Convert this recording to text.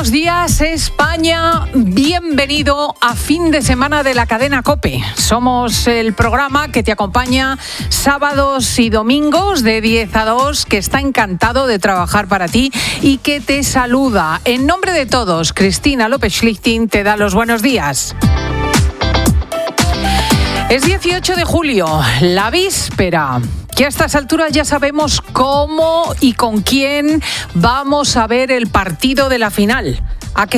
Buenos días, España. Bienvenido a fin de semana de la cadena COPE. Somos el programa que te acompaña sábados y domingos de 10 a 2, que está encantado de trabajar para ti y que te saluda. En nombre de todos, Cristina López Schlichting te da los buenos días. Es 18 de julio, la víspera, que a estas alturas ya sabemos cómo y con quién vamos a ver el partido de la final.